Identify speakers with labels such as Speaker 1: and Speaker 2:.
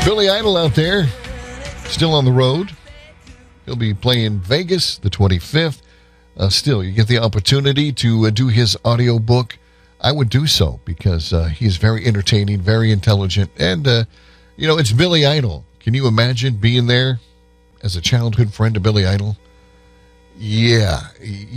Speaker 1: Billy Idol out there, still on the road. He'll be playing Vegas the 25th. Still, you get the opportunity to do his audiobook. I would do so because he's very entertaining, very intelligent, and, it's Billy Idol. Can you imagine being there as a childhood friend of Billy Idol? Yeah.